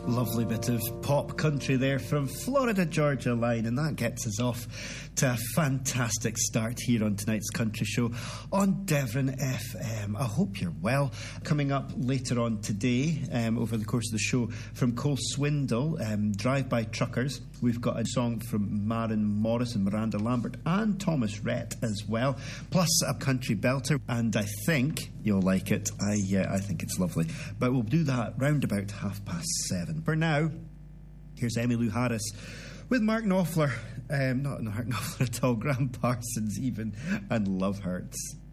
Lovely bit of pop country there from Florida Georgia Line, and that gets us off to a fantastic start here on tonight's country show on Devon FM. I hope you're well. Coming up later on today, over the course of the show, from Cole Swindle, Drive-By Truckers, we've got a song from Maren Morris and Miranda Lambert and Thomas Rhett as well, plus a country belter, and I think you'll like it. I think it's lovely, but we'll do that round about 7:30. For now, here's Emmylou Harris with Mark Knopfler, not Mark Knopfler at all, Graham Parsons even, and Love Hurts.